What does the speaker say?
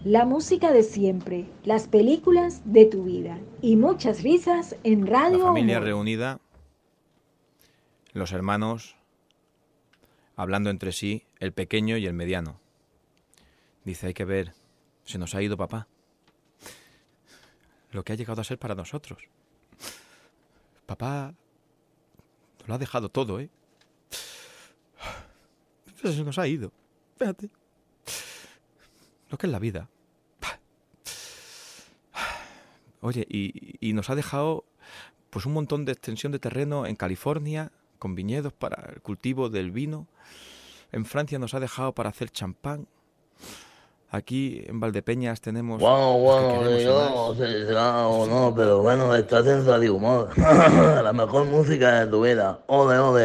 La música de siempre, las películas de tu vida y muchas risas en La Radio familia Humor. reunida, los hermanos hablando entre sí, el pequeño y el mediano. Dice, hay que ver, se nos ha ido papá. Lo que ha llegado a ser para nosotros. Papá nos lo ha dejado todo, ¿eh? Pero se nos ha ido. Fíjate. Lo que es la vida. Oye, y nos ha dejado pues un montón de extensión de terreno en California, con viñedos para el cultivo del vino. En Francia nos ha dejado para hacer champán. Aquí en Valdepeñas tenemos Bueno, pues que bueno, queremos y yo más. no sé si será o no, pero bueno, estás en Radio Humor. La mejor música de tu vida. Ole, ole.